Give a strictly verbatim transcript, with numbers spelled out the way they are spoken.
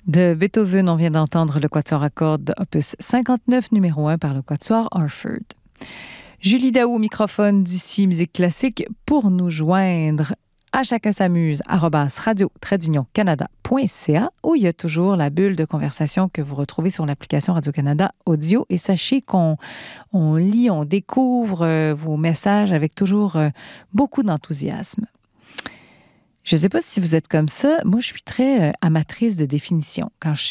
De Beethoven, on vient d'entendre le quatuor à cordes opus cinquante-neuf, numéro un par le quatuor Harford. Julie Daou au microphone d'ici Musique Classique pour nous joindre à chacun s'amuse arobase radio trait d'union canada point c a où il y a toujours la bulle de conversation que vous retrouvez sur l'application Radio-Canada Audio. Et sachez qu'on on lit, on découvre euh, vos messages avec toujours euh, beaucoup d'enthousiasme. Je ne sais pas si vous êtes comme ça. Moi, je suis très euh, amatrice de définition. Quand je